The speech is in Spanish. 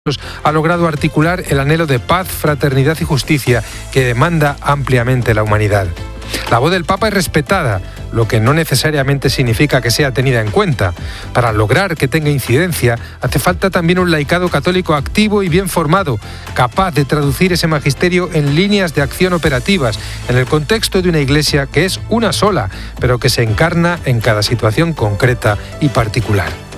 ha logrado articular el anhelo de paz, fraternidad y justicia que demanda ampliamente la humanidad. La voz del Papa es respetada, lo que no necesariamente significa que sea tenida en cuenta. Para lograr que tenga incidencia, hace falta también un laicado católico activo y bien formado, capaz de traducir ese magisterio en líneas de acción operativas, en el contexto de una iglesia que es una sola, pero que se encarna en cada situación concreta y particular.